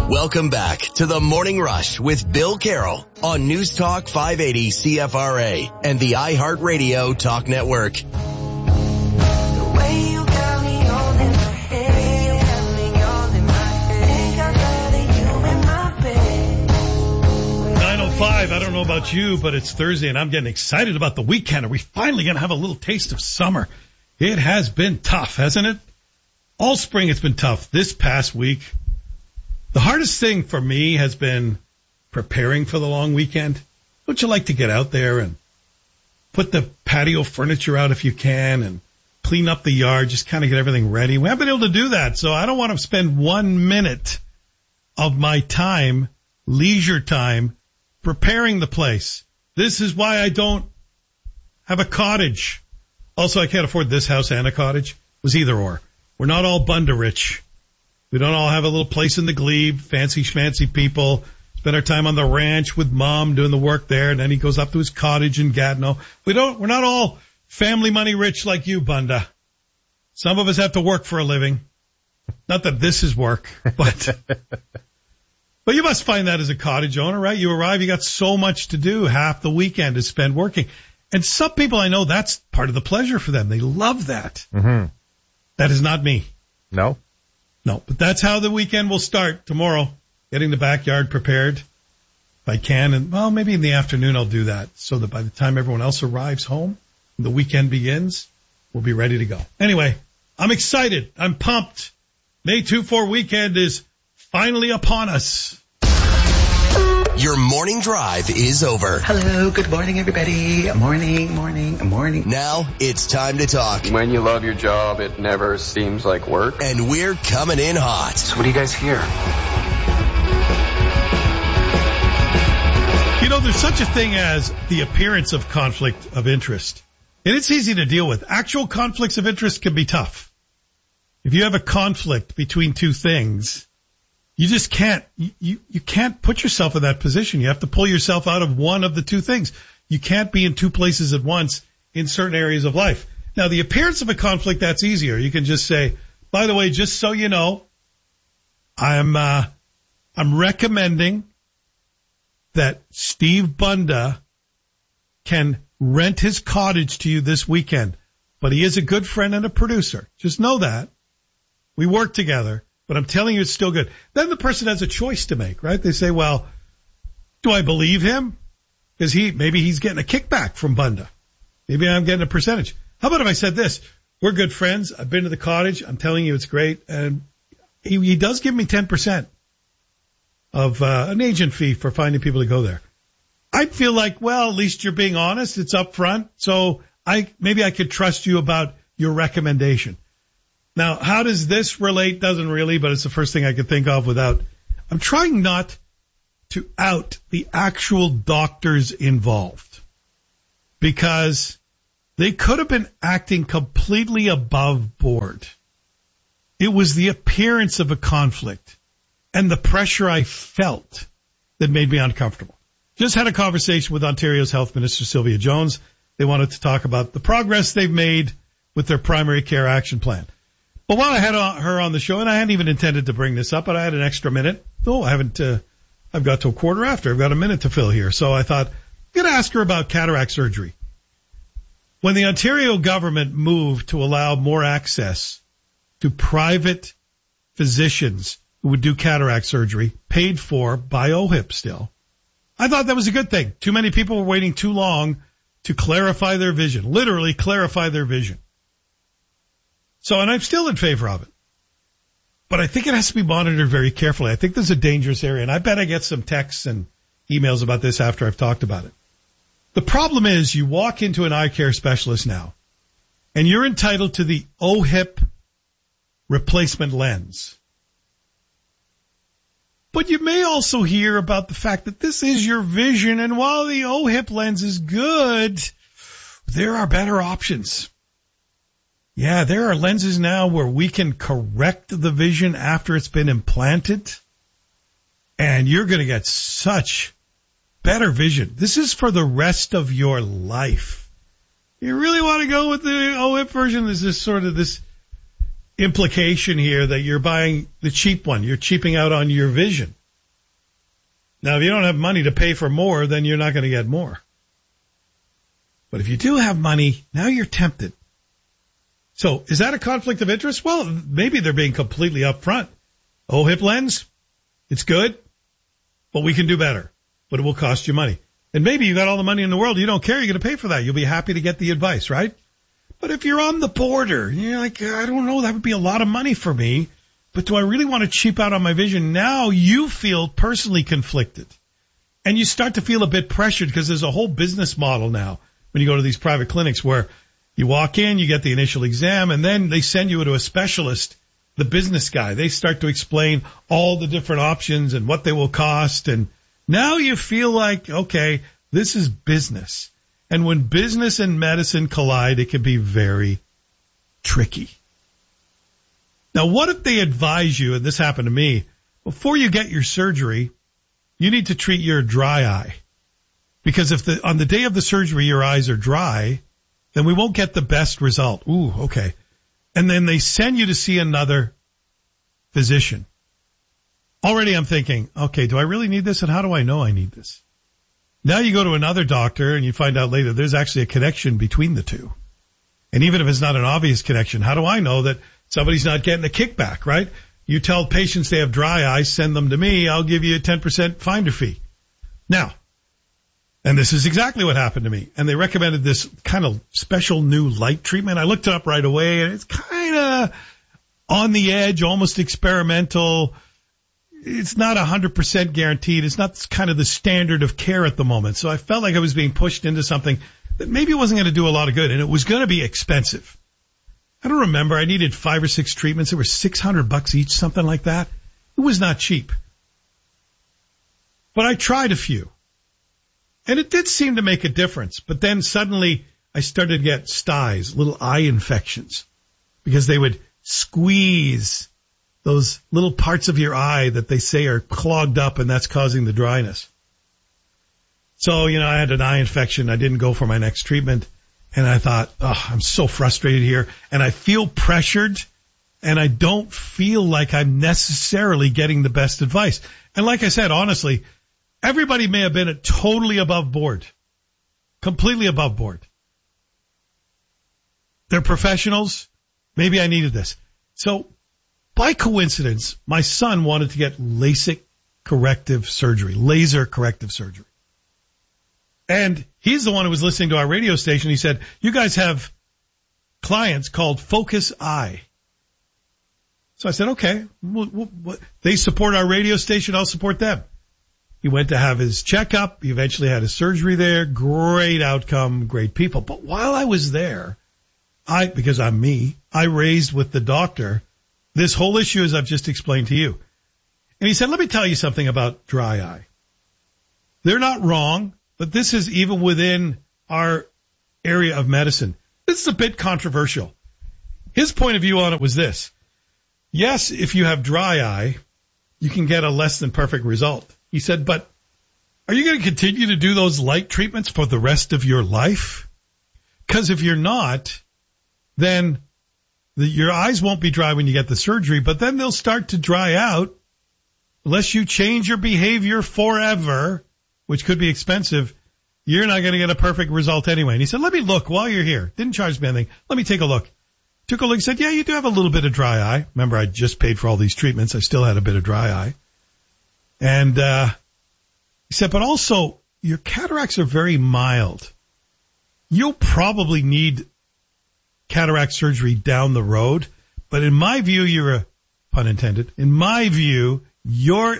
Welcome back to the Morning Rush with Bill Carroll on News Talk 580 CFRA and the iHeartRadio Talk Network. 9:05. I don't know about you, but it's Thursday and I'm getting excited about the weekend. Are we finally going to have a little taste of summer? It has been tough, hasn't it? All spring it's been tough. This past week, the hardest thing for me has been preparing for the long weekend. Don't you like to get out there and put the patio furniture out if you can and clean up the yard, just kind of get everything ready? We haven't been able to do that, so I don't want to spend 1 minute of my time, leisure time, preparing the place. This is why I don't have a cottage. Also, I can't afford this house and a cottage. It was either or. We're not all Bunda rich. We don't all have a little place in the glebe, fancy schmancy people. Spend our time on the ranch with Mom doing the work there, and then he goes up to his cottage in Gatineau. We're not all family money rich like you, Bunda. Some of us have to work for a living. Not that this is work, but you must find that as a cottage owner, right? You arrive, you got so much to do. Half the weekend is spent working. And some people I know, that's part of the pleasure for them. They love that. Mm-hmm. That is not me. No? No, but that's how the weekend will start tomorrow, getting the backyard prepared if I can. And, well, maybe in the afternoon I'll do that so that by the time everyone else arrives home and the weekend begins, we'll be ready to go. Anyway, I'm excited. I'm pumped. May 2-4 weekend is finally upon us. Your morning drive is over. Hello, good morning, everybody. Morning. Now it's time to talk. When you love your job, it never seems like work. And we're coming in hot. So what do you guys hear? You know, there's such a thing as the appearance of conflict of interest. And it's easy to deal with. Actual conflicts of interest can be tough. If you have a conflict between two things, you just can't, you can't put yourself in that position. You have to pull yourself out of one of the two things. You can't be in two places at once in certain areas of life. Now, the appearance of a conflict, that's easier. You can just say, by the way, just so you know, I'm recommending that Steve Bunda can rent his cottage to you this weekend, but he is a good friend and a producer. Just know that. We work together. But I'm telling you, it's still good. Then the person has a choice to make, right? They say, well, do I believe him? Because maybe he's getting a kickback from Bunda. Maybe I'm getting a percentage. How about if I said this? We're good friends. I've been to the cottage. I'm telling you, it's great. And he does give me 10% of an agent fee for finding people to go there. I'd feel like, well, at least you're being honest. It's up front. So maybe I could trust you about your recommendation. Now, how does this relate? Doesn't really, but it's the first thing I could think of without. I'm trying not to out the actual doctors involved because they could have been acting completely above board. It was the appearance of a conflict and the pressure I felt that made me uncomfortable. Just had a conversation with Ontario's Health Minister, Sylvia Jones. They wanted to talk about the progress they've made with their primary care action plan. But while I had her on the show, and I hadn't even intended to bring this up, but I had an extra minute. No, I haven't. I've got to a quarter after. I've got a minute to fill here. So I thought, I'm going to ask her about cataract surgery. When the Ontario government moved to allow more access to private physicians who would do cataract surgery, paid for by OHIP still, I thought that was a good thing. Too many people were waiting too long to clarify their vision, literally clarify their vision. So, and I'm still in favor of it. But I think it has to be monitored very carefully. I think there's a dangerous area, and I bet I get some texts and emails about this after I've talked about it. The problem is you walk into an eye care specialist now, and you're entitled to the OHIP replacement lens. But you may also hear about the fact that this is your vision, and while the OHIP lens is good, there are better options. Yeah, there are lenses now where we can correct the vision after it's been implanted, and you're going to get such better vision. This is for the rest of your life. You really want to go with the OHIP version? There's this sort of this implication here that you're buying the cheap one. You're cheaping out on your vision. Now, if you don't have money to pay for more, then you're not going to get more. But if you do have money, now you're tempted. So is that a conflict of interest? Well, maybe they're being completely upfront. Oh, hip lens, it's good, but we can do better, but it will cost you money. And maybe you got all the money in the world. You don't care. You're going to pay for that. You'll be happy to get the advice, right? But if you're on the border, you're like, I don't know, that would be a lot of money for me, but do I really want to cheap out on my vision? Now you feel personally conflicted. And you start to feel a bit pressured because there's a whole business model now when you go to these private clinics where you walk in, you get the initial exam, and then they send you to a specialist, the business guy. They start to explain all the different options and what they will cost. And now you feel like, okay, this is business. And when business and medicine collide, it can be very tricky. Now, what if they advise you, and this happened to me, before you get your surgery, you need to treat your dry eye. Because if on the day of the surgery your eyes are dry, then we won't get the best result. Ooh, okay. And then they send you to see another physician. Already I'm thinking, okay, do I really need this? And how do I know I need this? Now you go to another doctor and you find out later there's actually a connection between the two. And even if it's not an obvious connection, how do I know that somebody's not getting a kickback, right? You tell patients they have dry eyes, send them to me, I'll give you a 10% finder fee. Now, and this is exactly what happened to me. And they recommended this kind of special new light treatment. I looked it up right away, and it's kind of on the edge, almost experimental. It's not 100% guaranteed. It's not kind of the standard of care at the moment. So I felt like I was being pushed into something that maybe wasn't going to do a lot of good, and it was going to be expensive. I don't remember. I needed 5 or 6 treatments. They were $600 each, something like that. It was not cheap. But I tried a few. And it did seem to make a difference. But then suddenly I started to get styes, little eye infections, because they would squeeze those little parts of your eye that they say are clogged up, and that's causing the dryness. So, I had an eye infection. I didn't go for my next treatment. And I thought, oh, I'm so frustrated here. And I feel pressured, and I don't feel like I'm necessarily getting the best advice. And like I said, honestly, everybody may have been totally above board, completely above board. They're professionals. Maybe I needed this. So by coincidence, my son wanted to get LASIK corrective surgery, laser corrective surgery. And he's the one who was listening to our radio station. He said, you guys have clients called Focus Eye. So I said, okay, they support our radio station. I'll support them. He went to have his checkup. He eventually had his surgery there. Great outcome, great people. But while I was there, because I'm me, I raised with the doctor this whole issue as I've just explained to you. And he said, let me tell you something about dry eye. They're not wrong, but this is even within our area of medicine. This is a bit controversial. His point of view on it was this. Yes, if you have dry eye, you can get a less than perfect result. He said, but are you going to continue to do those light treatments for the rest of your life? Because if you're not, then your eyes won't be dry when you get the surgery, but then they'll start to dry out unless you change your behavior forever, which could be expensive. You're not going to get a perfect result anyway. And he said, let me look while you're here. Didn't charge me anything. Let me take a look. Took a look, said, yeah, you do have a little bit of dry eye. Remember, I just paid for all these treatments. I still had a bit of dry eye. And he said, but also your cataracts are very mild. You'll probably need cataract surgery down the road. But in my view, pun intended, in my view, you're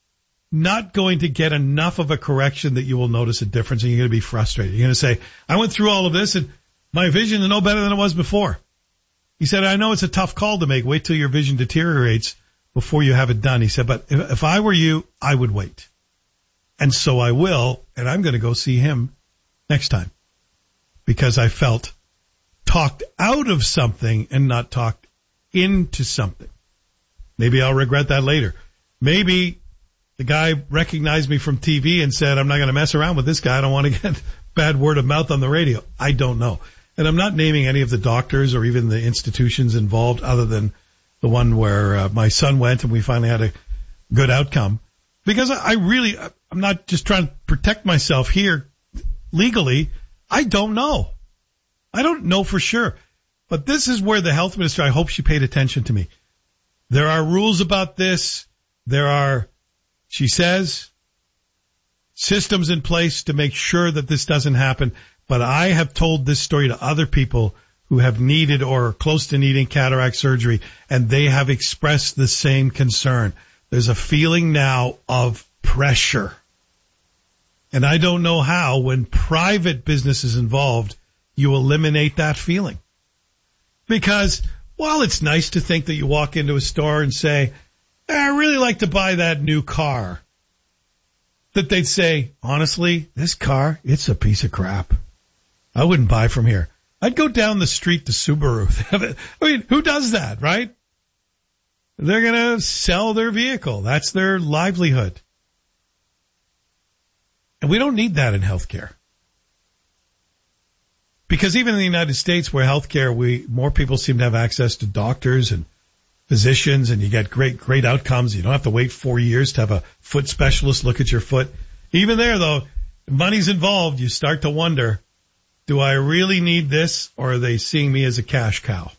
not going to get enough of a correction that you will notice a difference, and you're going to be frustrated. You're going to say, I went through all of this, and my vision is no better than it was before. He said, I know it's a tough call to make. Wait till your vision deteriorates before you have it done. He said, but if I were you, I would wait. And so I will, and I'm going to go see him next time because I felt talked out of something and not talked into something. Maybe I'll regret that later. Maybe the guy recognized me from TV and said, I'm not going to mess around with this guy. I don't want to get bad word of mouth on the radio. I don't know. And I'm not naming any of the doctors or even the institutions involved other than the one where my son went and we finally had a good outcome. Because I'm not just trying to protect myself here legally. I don't know. I don't know for sure. But this is where the health minister, I hope she paid attention to me. There are rules about this. There are, she says, systems in place to make sure that this doesn't happen. But I have told this story to other people who have needed or are close to needing cataract surgery, and they have expressed the same concern. There's a feeling now of pressure. And I don't know how, when private business is involved, you eliminate that feeling. Because while it's nice to think that you walk into a store and say, I really like to buy that new car, that they'd say, honestly, this car, it's a piece of crap. I wouldn't buy from here. I'd go down the street to Subaru. I mean, who does that, right? They're going to sell their vehicle. That's their livelihood. And we don't need that in healthcare. Because even in the United States where healthcare, more people seem to have access to doctors and physicians, and you get great outcomes. You don't have to wait 4 years to have a foot specialist look at your foot. Even there, though, if money's involved, you start to wonder, do I really need this, or are they seeing me as a cash cow?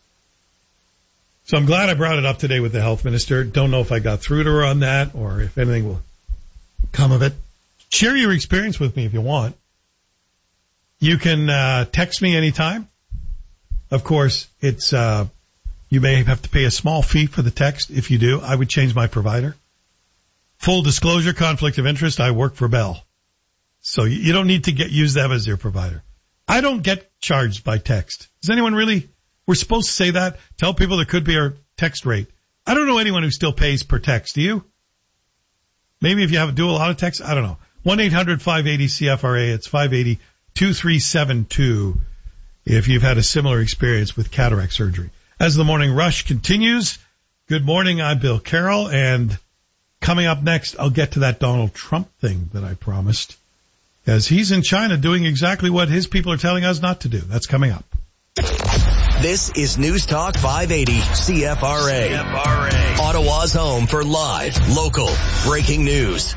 So I'm glad I brought it up today with the health minister. Don't know if I got through to her on that or if anything will come of it. Share your experience with me if you want. You can text me anytime. Of course, it's you may have to pay a small fee for the text. If you do, I would change my provider. Full disclosure, conflict of interest, I work for Bell. So you don't need to use them as your provider. I don't get charged by text. Does anyone really? We're supposed to say that. Tell people there could be our text rate. I don't know anyone who still pays per text. Do you? Maybe if you do a lot of texts. I don't know. 1-800-580-CFRA. It's 580-2372 if you've had a similar experience with cataract surgery. As the morning rush continues, good morning. I'm Bill Carroll. And coming up next, I'll get to that Donald Trump thing that I promised, as he's in China doing exactly what his people are telling us not to do. That's coming up. This is News Talk 580 CFRA. Ottawa's home for live, local, breaking news.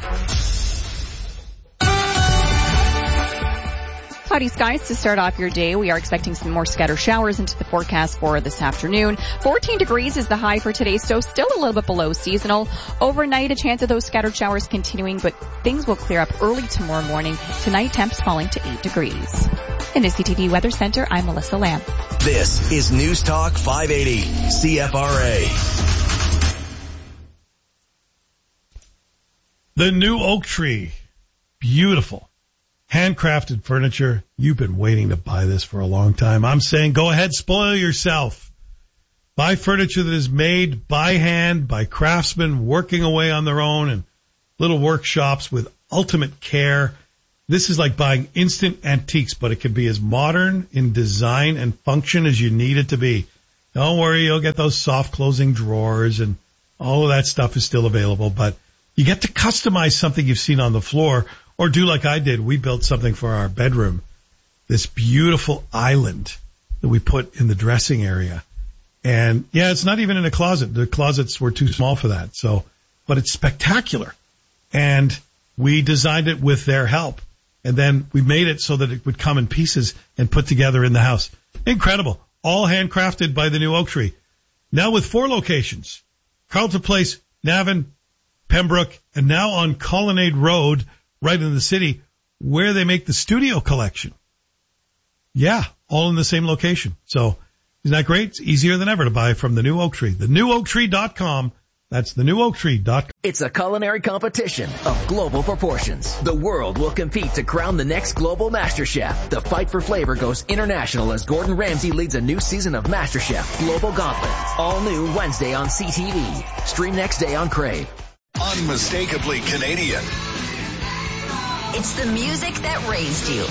Cloudy skies to start off your day. We are expecting some more scattered showers into the forecast for this afternoon. 14 degrees is the high for today, so still a little bit below seasonal. Overnight, a chance of those scattered showers continuing, but things will clear up early tomorrow morning. Tonight, temps falling to 8 degrees. In the CTV Weather Center, I'm Melissa Lamb. This is News Talk 580 CFRA. The new oak tree. Beautiful. Handcrafted furniture. You've been waiting to buy this for a long time. I'm saying go ahead, spoil yourself. Buy furniture that is made by hand, by craftsmen working away on their own in little workshops with ultimate care. This is like buying instant antiques, but it can be as modern in design and function as you need it to be. Don't worry, you'll get those soft closing drawers and all of that stuff is still available, but you get to customize something you've seen on the floor. Or do like I did. We built something for our bedroom, this beautiful island that we put in the dressing area. And yeah, it's not even in a closet. The closets were too small for that. So, but it's spectacular. And we designed it with their help. And then we made it so that it would come in pieces and put together in the house. Incredible. All handcrafted by the new oak tree. Now with 4 locations. Carleton Place, Navan, Pembroke, and now on Colonnade Road, right in the city, where they make the studio collection. Yeah, all in the same location. So isn't that great? It's easier than ever to buy from the new oak tree. TheNewOakTree.com. That's TheNewOakTree.com. It's a culinary competition of global proportions. The world will compete to crown the next global master chef. The fight for flavor goes international as Gordon Ramsay leads a new season of MasterChef Global Gauntlet. All new Wednesday on CTV. Stream next day on Crave. Unmistakably Canadian. It's the music that raised you.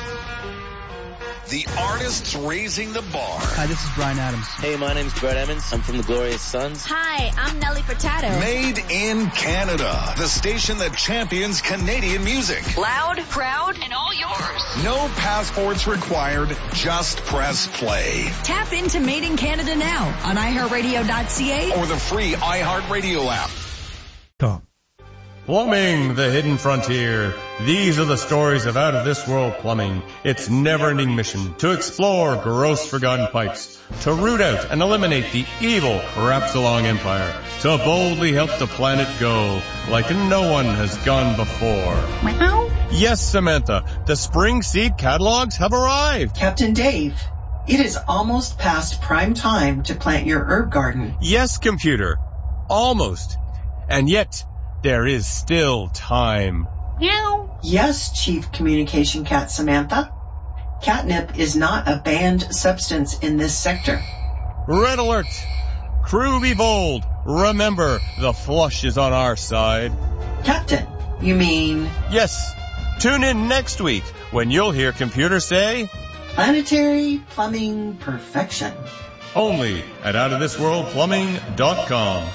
The artists raising the bar. Hi, this is Bryan Adams. Hey, my name's Brett Emmons. I'm from the Glorious Sons. Hi, I'm Nelly Furtado. Made in Canada. The station that champions Canadian music. Loud, proud, and all yours. No passports required. Just press play. Tap into Made in Canada now on iHeartRadio.ca or the free iHeartRadio app. Tom. Plumbing, the hidden frontier. These are the stories of out-of-this-world plumbing. Its never-ending mission to explore gross forgotten pipes, to root out and eliminate the evil Crapsalong Empire, to boldly help the planet go like no one has gone before. Wow. Yes, Samantha, the spring seed catalogs have arrived. Captain Dave, it is almost past prime time to plant your herb garden. Yes, computer, almost. And yet, there is still time. Meow. Yes, Chief Communication Cat Samantha. Catnip is not a banned substance in this sector. Red alert! Crew be bold. Remember, the flush is on our side. Captain, you mean? Yes. Tune in next week when you'll hear computer say, Planetary Plumbing Perfection. Only at outofthisworldplumbing.com.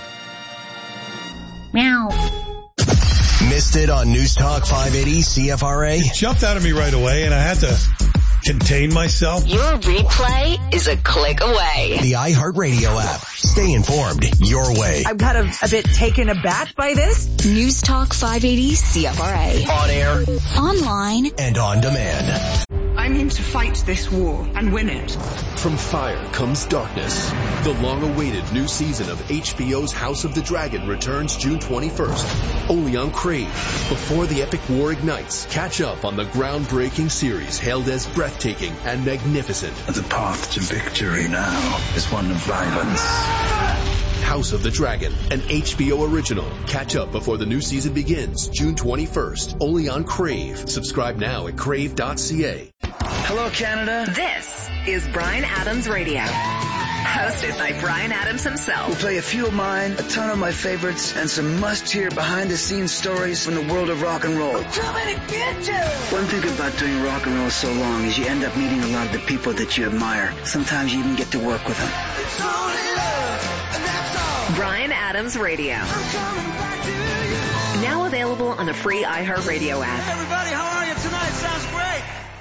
Meow. Missed it on News Talk 580 CFRA? It jumped out of me right away, and I had to contain myself. Your replay is a click away. The iHeartRadio app. Stay informed your way. I'm kind of a bit taken aback by this. News Talk 580 CFRA. On air, online, and on demand. I'm in to fight this war and win it. From fire comes darkness. The long-awaited new season of HBO's House of the Dragon returns June 21st, only on Crave. Before the epic war ignites, catch up on the groundbreaking series hailed as breathtaking and magnificent. The path to victory now is one of violence. House of the Dragon, an HBO original. Catch up before the new season begins, June 21st, only on Crave. Subscribe now at crave.ca. Hello, Canada. This is Bryan Adams Radio, hosted by Bryan Adams himself. We'll play a few of mine, a ton of my favorites, and some must-hear behind-the-scenes stories from the world of rock and roll. We're coming to get you! One thing about doing rock and roll so long is you end up meeting a lot of the people that you admire. Sometimes you even get to work with them. It's only love, and that's all. Bryan Adams Radio. I'm coming back to you. Now available on the free iHeartRadio app. Hey everybody, how are you tonight? Sounds great.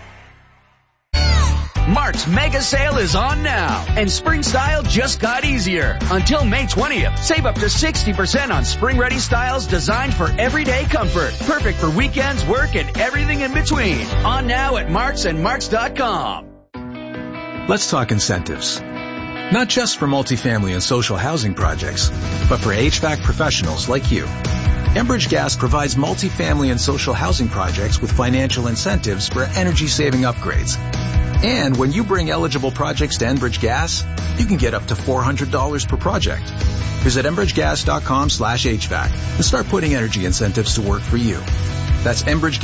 Mark's mega sale is on now, and spring style just got easier. Until May 20th, save up to 60% on spring-ready styles designed for everyday comfort. Perfect for weekends, work, and everything in between. On now at Mark's and Marks.com. Let's talk incentives. Not just for multifamily and social housing projects, but for HVAC professionals like you. Enbridge Gas provides multifamily and social housing projects with financial incentives for energy-saving upgrades. And when you bring eligible projects to Enbridge Gas, you can get up to $400 per project. Visit enbridgegas.com/HVAC and start putting energy incentives to work for you. That's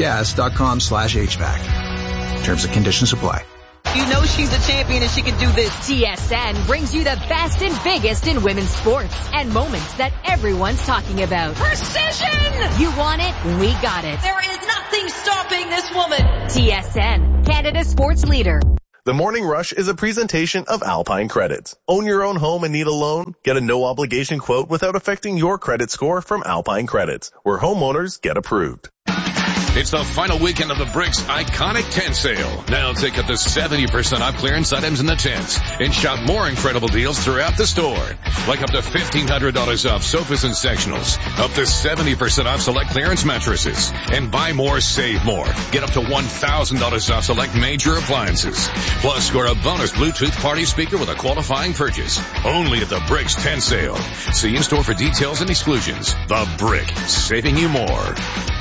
enbridgegas.com/HVAC. Terms and conditions apply. You know she's a champion and she can do this. TSN brings you the best and biggest in women's sports and moments that everyone's talking about. Precision! You want it? We got it. There is nothing stopping this woman. TSN, Canada's sports leader. The Morning Rush is a presentation of Alpine Credits. Own your own home and need a loan? Get a no-obligation quote without affecting your credit score from Alpine Credits, where homeowners get approved. It's the final weekend of the Bricks Iconic Tent Sale. Now take up to 70% off clearance items in the tents and shop more incredible deals throughout the store. Like up to $1,500 off sofas and sectionals, up to 70% off select clearance mattresses, and buy more, save more. Get up to $1,000 off select major appliances. Plus, score a bonus Bluetooth party speaker with a qualifying purchase. Only at the Bricks Tent Sale. See in-store for details and exclusions. The Brick, saving you more.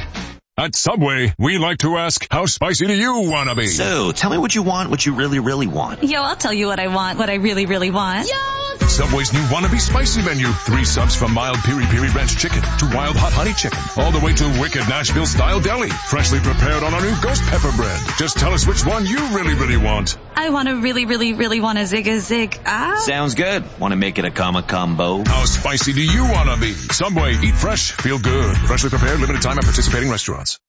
At Subway, we like to ask, how spicy do you want to be? So, tell me what you want, what you really, really want. Yo, I'll tell you what I want, what I really, really want. Yo! Subway's new Wannabe Spicy menu. 3 subs from mild piri-piri ranch chicken to wild hot honey chicken. All the way to wicked Nashville-style deli. Freshly prepared on our new ghost pepper bread. Just tell us which one you really, really want. I want to really, really, really want a zig. Sounds good. Want to make it a combo? How spicy do you want to be? Subway, eat fresh, feel good. Freshly prepared, limited time at participating restaurants.